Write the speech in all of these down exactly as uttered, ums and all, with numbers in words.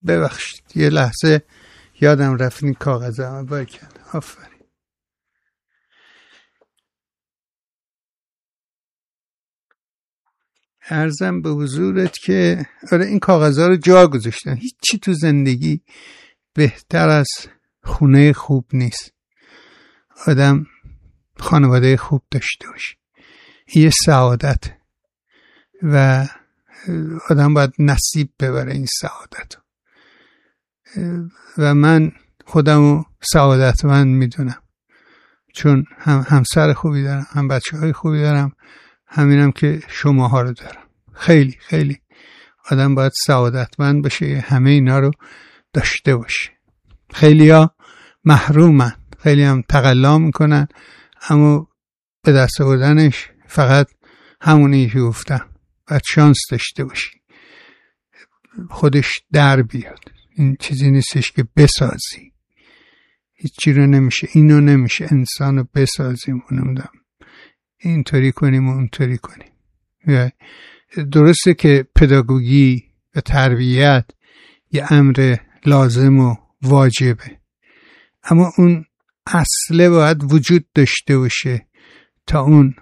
ببخشید یه لحظه یادم رفت این کاغذم باید کرد. آفرین. عرضم به حضورت که آره این کاغذها رو جا گذاشتن. هیچی تو زندگی بهتر از خونه خوب نیست. آدم خانواده خوب داشته باشه، یه سعادت و آدم باید نصیب ببره این سعادت و من خودمو سعادتمند میدونم چون هم همسر خوبی دارم، هم بچه های خوبی دارم، همینم که شماها رو دارم. خیلی خیلی آدم باید سعادتمند باشه، همه اینا رو داشته باشه. خیلی ها محرومن، خیلی هم تقلا میکنن، اما به دست آوردنش فقط همونی که گفتم باید شانس داشته باشی خودش در بیاد. این چیزی نیستش که بسازی، هیچی رو نمیشه، اینو نمیشه انسان رو بسازیم و نمیدم اینطوری کنیم و اونطوری کنیم. درسته که پداگوگی و تربیت یه امر لازم و واجبه، اما اون اصله باید وجود داشته باشه تا اون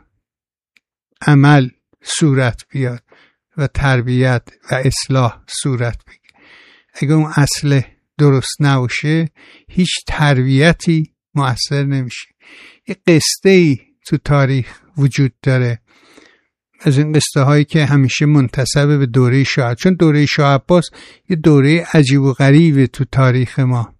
عمل صورت بیاد و تربیت و اصلاح صورت بگیره. اگه اون اصله درست نباشه هیچ تربیتی مؤثر نمیشه. یه قصه ای تو تاریخ وجود داره از این قصه هایی که همیشه منتسب به دوره شاه، چون دوره شاه عباس یه دوره عجیب و غریبه تو تاریخ ما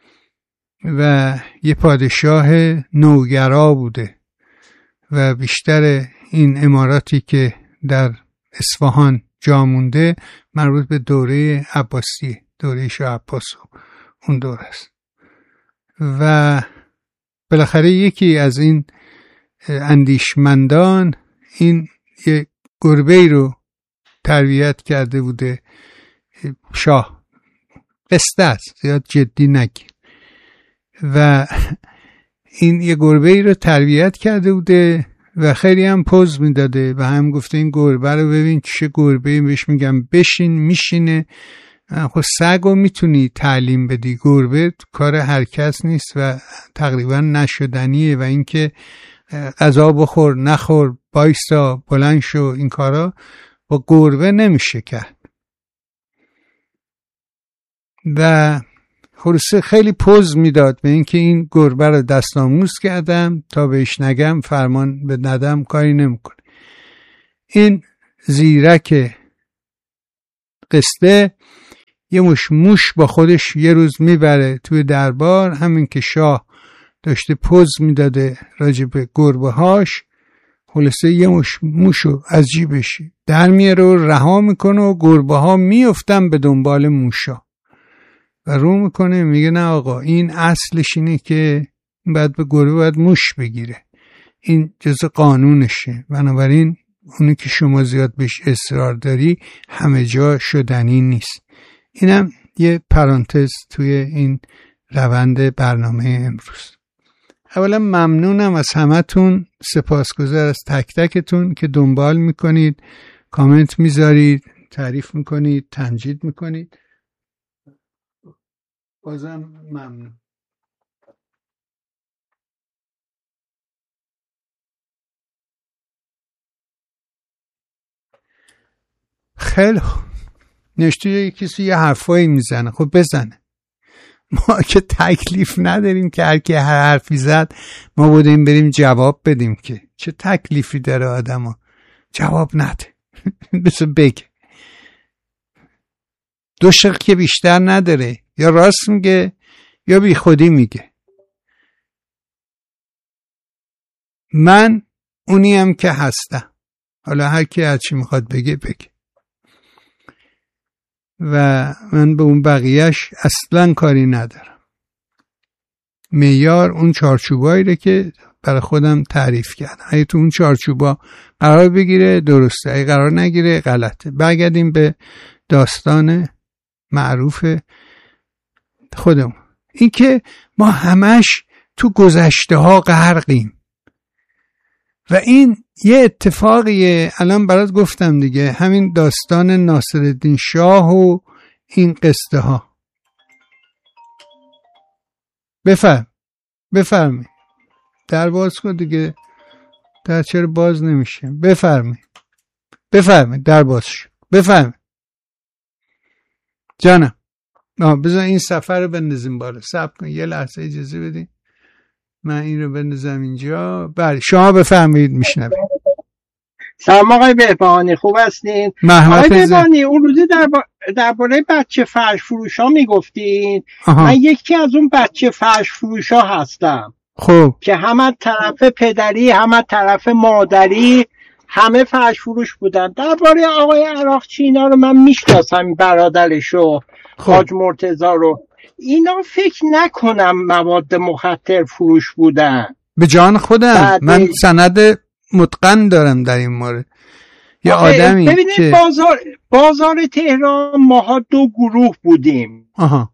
و یه پادشاه نوگرا بوده و بیشتر این اماراتی که در اصفهان جا مونده مربوط به دوره عباسی، دوره شاه عباس اون دوره است. و بالاخره یکی از این اندیشمندان این یک گربه‌ای رو تربیت کرده بوده. شاه قصه است، زیاد جدی نگیر. و این یه گربه‌ای رو تربیت کرده بوده و خیلی هم پوز میداده و هم گفته این گربه رو ببین چه گربه‌ای، بهش میگم بشین میشینه. خب سگو میتونی تعلیم بدی، گربه کار هر کس نیست و تقریبا نشدنیه و اینکه غذا بخور نخور بایستا بلند شو این کارا با گربه نمیشه کرد. و خلاصه خیلی پوز میداد به اینکه این گربه رو دست آموز کردم تا بهش نگم فرمان به ندم کاری نمیکنه. این زیرک قصه یه مش موش با خودش یه روز میبره توی دربار، همین که شاه داشته پوز میداده راجع به گربه هاش، خلاصه یه مش موشو از جیبش در میاره و رها میکنه و گربه ها میافتن به دنبال موشا و رو میکنه میگه نه آقا این اصلش اینه که بعد به گربه باید موش بگیره، این جزء قانونشه، بنابراین اونی که شما زیاد بهش اصرار داری همه جا شدنی نیست. اینم یه پرانتز توی این روند برنامه امروز. اولا ممنونم از همتون، سپاسگزار از تک تکتون که دنبال میکنید، کامنت میذارید، تعریف میکنید، تمجید میکنید. بازم ممنون. خیلی نشته یه کسی یه حرفایی میزنه، خب بزنه، ما که تکلیف نداریم که هر کی هر حرفی زد ما بودیم بریم جواب بدیم، که چه تکلیفی داره آدم ها جواب نده بسه بگه. دو شق که بیشتر نداره، یا راست میگه یا بی خودی میگه. من اونیم که هستم، حالا هر کی هر چی میخواد بگه بگه و من به اون بقیهش اصلا کاری ندارم. معیار اون چارچوبایی که برای خودم تعریف کردم، اگه تو اون چارچوبا قرار بگیره درسته، اگه قرار نگیره غلطه. برگردیم به داستان معروف خودمون، این که ما همش تو گذشته ها غرقیم و این یه اتفاقیه. الان برات گفتم دیگه، همین داستان ناصرالدین شاه و این قصه ها، بفرم بفرمی در باز کن دیگه، در چرا باز نمیشه؟ بفرمی بفرمی در باز شد. بفرمی جانم. آه بذار این سفر رو بندازیم بالا. صبر کن یه لحظه اجازه بدین من این رو بندازم اینجا. بله شما بفرمایید میشنوید. سلام آقای بهبهانی، خوب هستین؟ آقای بهبهانی اون روزی در درباره بچه فرش فروش ها میگفتین. من یکی از اون بچه فرش فروش ها هستم. خب که همه طرف پدری همه طرف مادری همه فرش فروش بودن. درباره آقای عراقچی اینا رو من میشناسم، برادرشو حاج مرتضی رو. اینا فکر نکنم مواد مخدر فروش بودن. به جان خودم من سند متقن دارم در این مورد. یه آدمی ببینید که بازار بازار تهران ماها دو گروه بودیم. آها.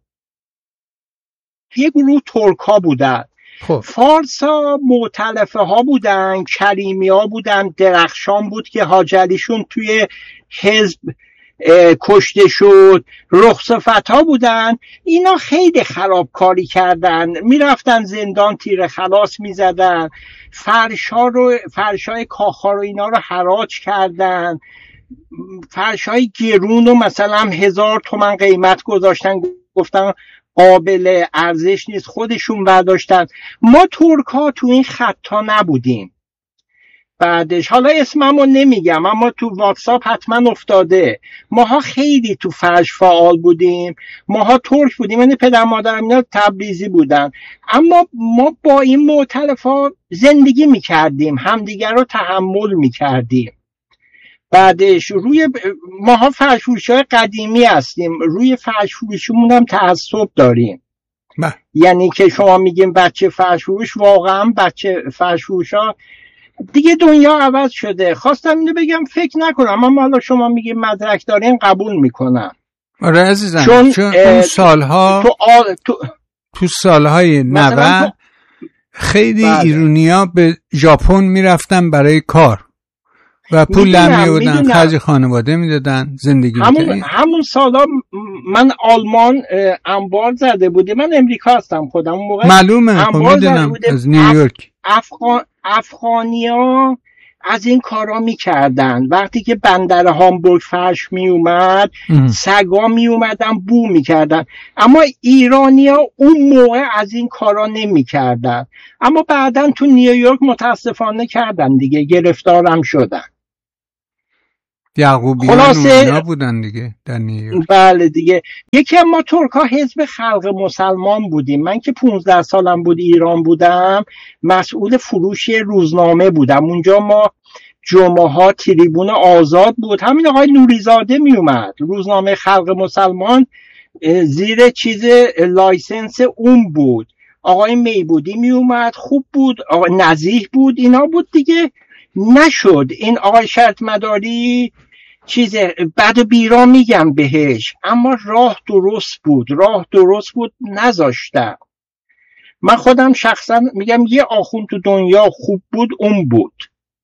یه گروه ترک ها بودن. خب. فارسا مؤتلفه ها بودن، کریمی ها بودن، درخشان بود که حاج علیشون توی حزب کشته شد، رخصفت ها بودن. اینا خیلی خرابکاری کردن، میرفتن زندان تیر خلاص میزدن، فرشا رو فرشای کاخا رو اینا رو حراج کردن، فرشای گرون رو مثلا هزار تومن قیمت گذاشتن، گفتن قابل ارزش نیست، خودشون برداشتن. ما ترک ها تو این خطا نبودیم. بعدش حالا اسممو نمیگم اما تو واتساپ حتما افتاده، ماها خیلی تو فرش فعال بودیم. ماها ترک بودیم، یعنی پدر مادرم اینا تبریزی بودن، اما ما با این مؤتلفا زندگی میکردیم، همدیگر رو تحمل میکردیم. بعدش روی ماها فرش فروشای قدیمی هستیم، روی فرش فروشیمون هم تعصب داریم. با. یعنی که شما میگیم بچه فرش فروش، واقعا بچه فرش فروشا دیگه دنیا عوض شده. خواستم اینو بگم فکر نکنم، اما حالا شما میگیم مدرک دارین قبول میکنم. آره عزیزم، چون, چون اون سالها تو, آل... تو... تو سالهای نود تو... خیلی بله. ایرونیا به ژاپن میرفتن برای کار و پول در میوردن، خرج خانواده میدادن، زندگی همون میکردن. همون سالا من آلمان انبار زده بودم، من امریکا هستم خودم اون موقع. معلومه میدونم از نیویورک. افغان افغانیا از این کارا میکردن. وقتی که بندر هامبورگ فرش میومد سگا میومدن بو میکردن، اما ایرانیا اون موقع از این کارا نمیکردن، اما بعدن تو نیویورک متاسفانه کردن دیگه، گرفتارم شدن. یعقوبیان اونا بودن دیگه در نیویورک. بله دیگه. یکی از ما ترکا حزب خلق مسلمان بودیم. من که پونزده سالم بود ایران بودم، مسئول فروش روزنامه بودم. اونجا ما جمعه ها تریبون آزاد بود، همین آقای نوریزاده می اومد. روزنامه خلق مسلمان زیر چیز لایسنس اون بود. آقای میبودی می اومد، خوب بود. آقای نزیح بود، اینا بود دیگه. نشد این آقای شرط مداری چیز بد و بیرا میگم بهش، اما راه درست بود، راه درست بود نذاشتم. من خودم شخصا میگم یه آخوند تو دنیا خوب بود اون بود،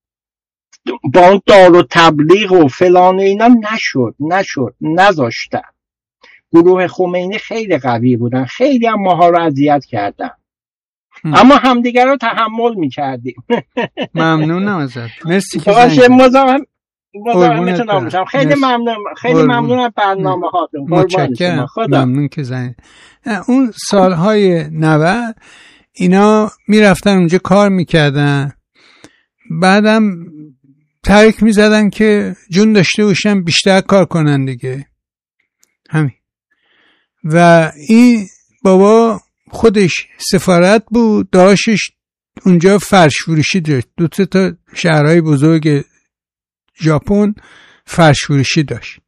با اون دار و تبلیغ و فلان اینا نشد نشد نذاشتم. گروه خمینی خیلی قوی بودن، خیلی هم ماها رو اذیت کردن، اما همدیگر رو تحمل میکردیم. ممنونم ازت، مرسی که باشه. مزاحم مزاحم میتونم باشم. خیلی ممنون، خیلی ممنون از برنامه هاتون. متشکرم، ممنون که زنید. اون سالهای نود اینا میرفتن اونجا کار میکردن، بعدم تحریک میزدن که جون داشته باشن بیشتر کار کنن دیگه، همین. و این بابا خودش سفارت بود، داشتش اونجا فرش فروشی داشت، دو تا شهرهای بزرگ ژاپن فرش فروشی داشت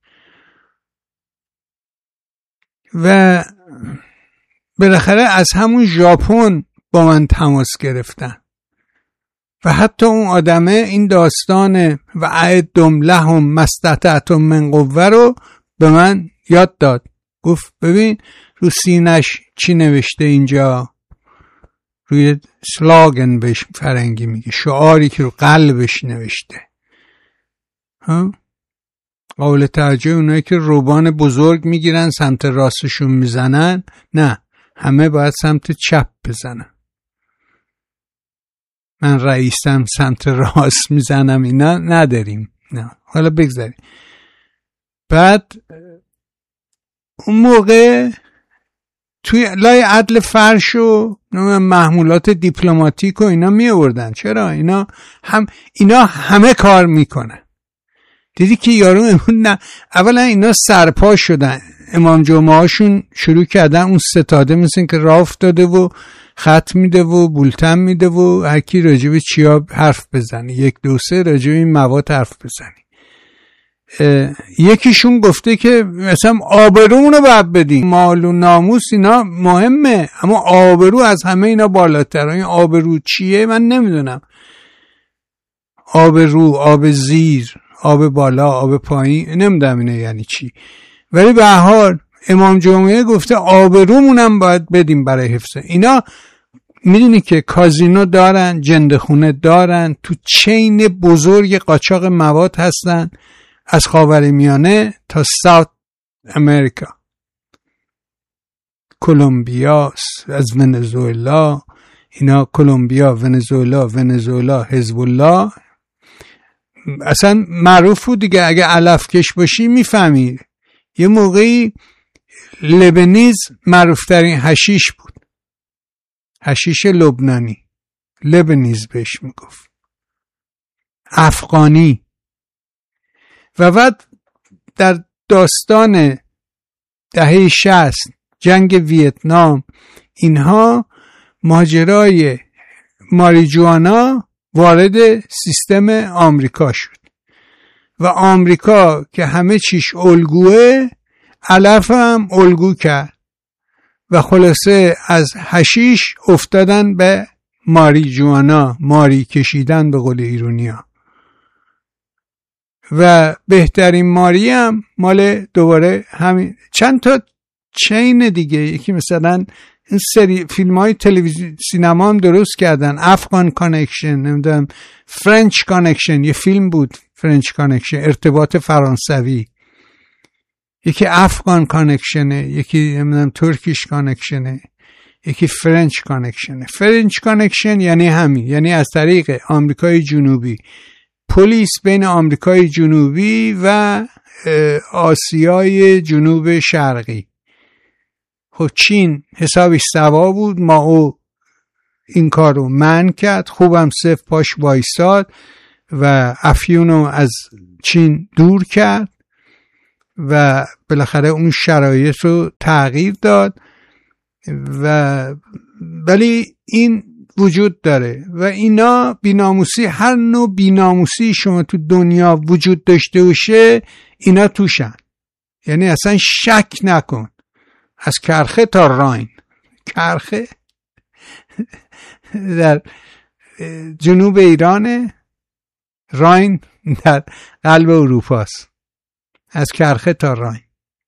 و بالاخره از همون ژاپن با من تماس گرفتن و حتی اون آدمه این داستان و اعدم لهم ما استطعتم من قوه رو به من یاد داد. گفت ببین رو سینش چی نوشته اینجا، روی سلاگن بهش فرنگی میگه، شعاری که رو قلبش نوشته. ها قابل توجه اونایی که روبان بزرگ میگیرن سمت راستشون میزنن، نه، همه باید سمت چپ بزنن، من رئیسم سمت راست میزنم، اینا نداریم. نه حالا بگذاریم. بعد اون موقع توی لای عدل فرش و محمولات دیپلماتیک و اینا می آوردن. چرا؟ اینا هم اینا همه کار میکنن. دیدی که یارو امون نه، اولا اینا سرپا شدن، امام جمعه هاشون شروع کردن اون ستاده مثل که راه افتاده و خط میده و بولتن میده و هر کی راجب چیا حرف بزنه، یک دو سه راجب این مواد حرف بزنی. یکیشون گفته که مثلا آبرومون رو باید بدیم، مال و ناموس اینا مهمه اما آبرو از همه اینا بالاتر. این آبرو چیه من نمیدونم، آبرو، آب زیر، آب بالا، آب پایین، نمیدونم اینه یعنی چی، ولی به هر حال امام جمعه گفته آبرومونم باید بدیم برای حفظ اینا. میدونی که کازینو دارن، جندخونه دارن، تو چین بزرگ قاچاق مواد هستن از خاورمیانه تا ساوت امریکا، کلمبیا، از ونزوئلا، اینا کلمبیا، ونزوئلا، ونزوئلا، حزب الله اصلا معروف بود دیگه. اگه علف کش باشی میفهمی. یه موقعی لبنیز معروف ترین حشیش بود، حشیش لبنانی، لبنیز بهش میگفت، افغانی. و بعد در داستان دهه شصت جنگ ویتنام اینها ماجرای ماریجوانا وارد سیستم آمریکا شد و آمریکا که همه چیش الگوه، علف هم الگو کرد و خلاصه از حشیش افتادن به ماریجوانا، ماری کشیدن به قول ایرونیا. و بهترین ماری هم مال دوباره همین چند تا چین دیگه. یکی مثلا این سری فیلم های تلویزیون سینما هم درست کردن، افغان کانکشن، نمیدونم فرنچ کانکشن، یه فیلم بود فرنچ کانکشن، ارتباط فرانسوی. یکی افغان کانکشنه، یکی نمیدونم ترکیش کانکشنه، یکی فرنچ کانکشنه. فرنچ کانکشن یعنی همین، یعنی از طریق آمریکای جنوبی، پلیس بین آمریکای جنوبی و آسیای جنوب شرقی. خب چین حسابش سوا بود، ما او این کار رو منع کرد، خوبم صف پاش وایساد و افیونو از چین دور کرد و بالاخره اون شرایط رو تغییر داد. و ولی این وجود داره و اینا بیناموسی، هر نوع بیناموسی شما تو دنیا وجود داشته باشه اینا توشن. یعنی اصلا شک نکن، از کرخه تا راین. کرخه در جنوب ایرانه، راین در قلب اروپاست، از کرخه تا راین.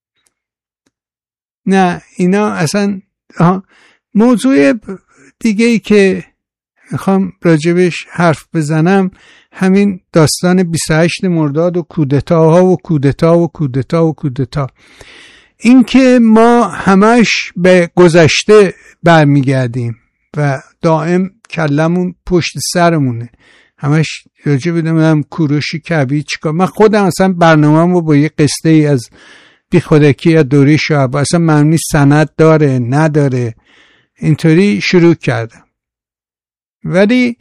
نه اینا اصلا. موضوع دیگه ای که میخوام راجبش حرف بزنم همین داستان بیست و هشت مرداد و کودتاها و کودتا و کودتا و کودتا. این که ما همش به گذشته برمیگردیم و دائم کلمون پشت سرمونه، همش راجع بدم کوروش کبیر چیکار. من خودم اصلا برنامه‌مو با یه قصه ای از بی خودکی یا دوره شعب اصلا معنی سند داره نداره اینطوری شروع کردم. ولی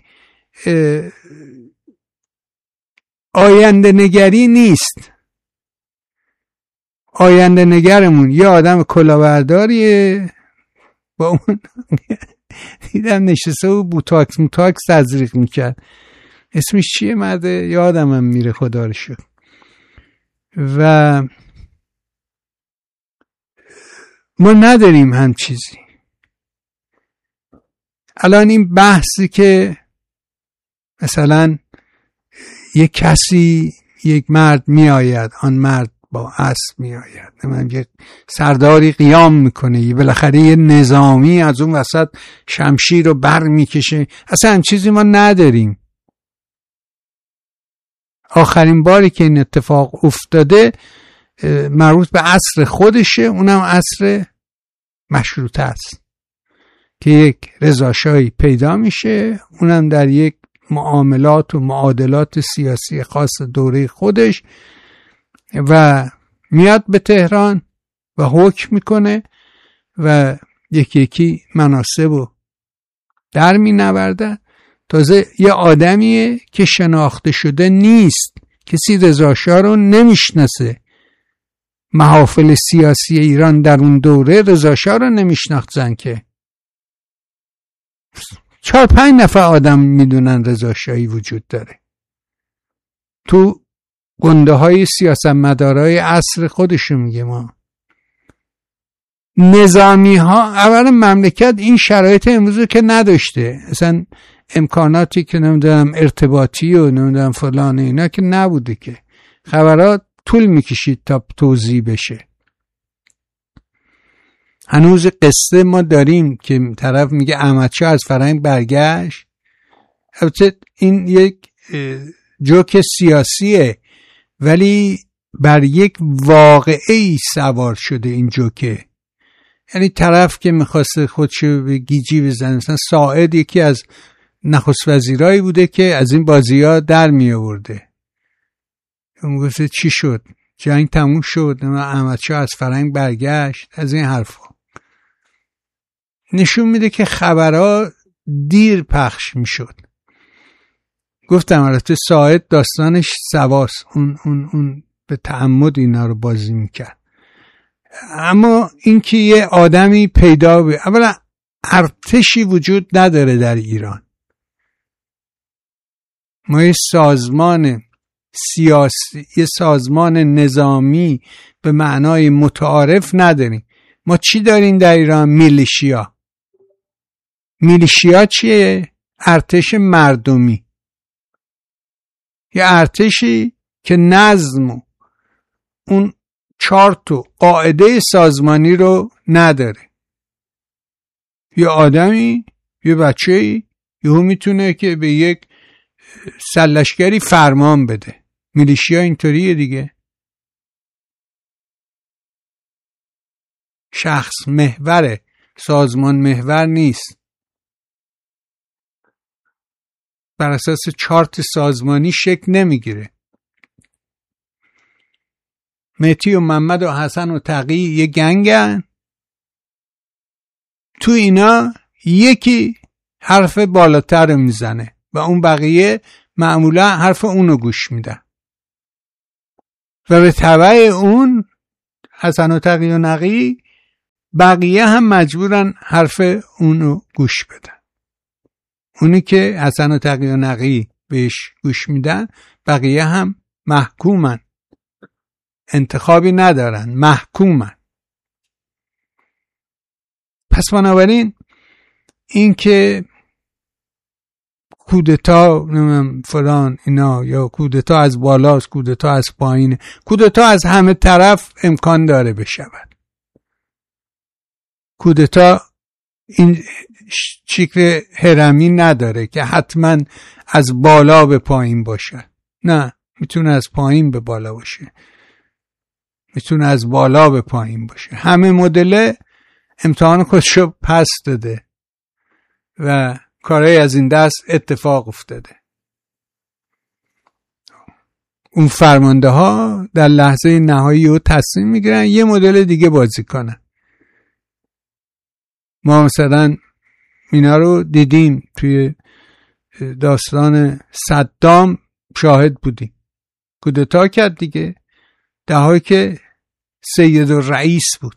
آینده نگری نیست. آینده نگرمون یه آدم کلاهبرداریه با اون دیدم نشسته و بوتاکس موتاکس تزریق میکرد. اسمش چیه مرده؟ یادم میره خدا رو شکر. و ما نداریم هم چیزی. الان این بحثی که مثلا یک کسی، یک مرد می آید، آن مرد با اسب می آید، من یک سرداری قیام میکنه، یه بالاخره یه نظامی از اون وسط شمشیر رو بر میکشه، اصلا هم چیزی ما نداریم. آخرین باری که این اتفاق افتاده مربوط به عصر خودشه، اونم عصر مشروطه است. که یک رضاشاهی پیدا میشه، اونم در یک معاملات و معادلات سیاسی خاص دوره خودش، و میاد به تهران و حکم میکنه و یکی یکی مناصب رو در می نورده. تازه یه آدمیه که شناخته شده نیست، کسی رضاشاه رو نمیشناسه. محافل سیاسی ایران در اون دوره رضاشاه رو نمیشناختن که. چهار پنج نفر آدم میدونن رضاشاهی وجود داره. تو گنده های سیاستمدارای عصر خودشو میگه ما. نظامی ها اول مملکت این شرایط امروزو که نداشته، اصلا امکاناتی که نمیدونم ارتباطی و نمیدونم فلان اینا که نبوده، که خبرات طول میکشید تا توزیع بشه. هنوز قصه ما داریم که طرف میگه احمدشاه از فرنگ برگشت. البته این یک جوک سیاسیه، ولی بر یک واقعی سوار شده این جوکه. یعنی طرف که میخواسته خودشو به گیجی بزنه، مثلا ساعد یکی از نخست وزیرایی بوده که از این بازی ها در می آورده. اون گفته چی شد؟ جنگ تموم شد، احمدشاه از فرنگ برگشت، از این حرفا. نشون میده که خبرها دیر پخش میشد. گفتم البته ساعد داستانش سواس، اون اون اون به تعمد اینا رو بازی میکرد. اما اینکه یه آدمی پیدا به، اولا ارتشی وجود نداره در ایران. ما یه سازمان سیاسی، یه سازمان نظامی به معنای متعارف نداریم. ما چی داریم در ایران؟ میلیشیا. میلیشیا چیه؟ ارتش مردمی. یه ارتشی که نظم و اون چارت و قاعده سازمانی رو نداره. یه آدمی، یه بچه‌ای یهو میتونه که به یک سرلشکری فرمان بده. میلیشیا اینطوریه دیگه. شخص محوره، سازمان محور نیست. بر اساس چارت سازمانی شکل نمیگیره. مهدی و محمد و حسن و تقی یه گنگن، تو اینا یکی حرف بالاتر میزنه و اون بقیه معمولا حرف اونو گوش میدن و به تبع اون حسن و تقی و نقی بقیه هم مجبورن حرف اونو گوش بدن. اونی که حسن و تقی و نقی بهش گوش میدن بقیه هم محکومن، انتخابی ندارن، محکومن. پس بنابراین این که کودتا فلان اینا، یا کودتا از بالاست، کودتا از پایینه، کودتا از همه طرف امکان داره بشود. کودتا این شکل هرمی نداره که حتما از بالا به پایین باشه. نه، میتونه از پایین به بالا باشه، میتونه از بالا به پایین باشه. همه مدل امتحان خودشو پس داده و کارهای از این دست اتفاق افتاده. اون فرمانده ها در لحظه نهایی رو تصمیم میگیرن یه مدل دیگه بازی کنن. ما مثلا اینا رو دیدیم توی داستان صدام، شاهد بودیم. کودتا کرد دیگه، دهایی که سید الرئیس بود،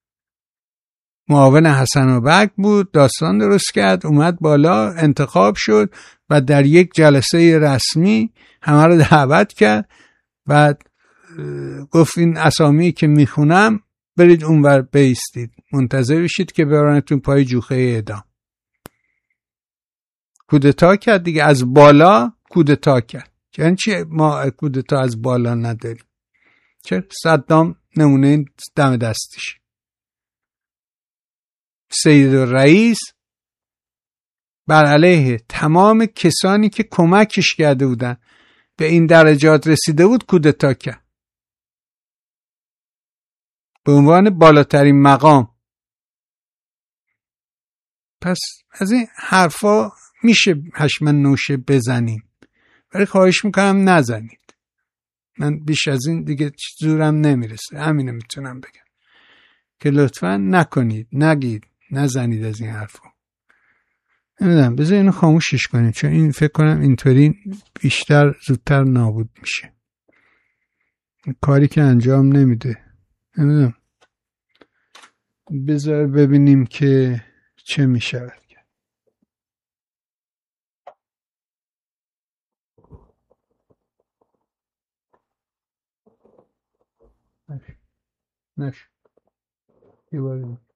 معاون حسن بک بود، داستان درست کرد، اومد بالا، انتخاب شد و در یک جلسه رسمی همه رو دعوت کرد. بعد گفت این اسامی که میخونم برید اونور بیستید، منتظر بشید که ببرنتون پای جوخه اعدام. کودتا کرد دیگه، از بالا کودتا کرد. یعنی چی ما کودتا از بالا نداریم؟ چرا؟ صدام نمونه دم دستش. سید الرئیس بر علیه تمام کسانی که کمکش کرده بودن به این درجات رسیده بود کودتا کرد. به عنوان بالاترین مقام. پس از این حرفا میشه هشمن نوشه بزنیم، ولی خواهش میکنم نزنید. من بیش از این دیگه زورم نمیرسه. همینه میتونم بگم که لطفا نکنید، نگید، نزنید از این حرفا. نمیدونم، بذار اینو خاموشش کنیم، چون این فکر کنم اینطوری بیشتر زودتر نابود میشه، کاری که انجام نمیده. نمیدونم، بذار ببینیم که چه میشود. نش نش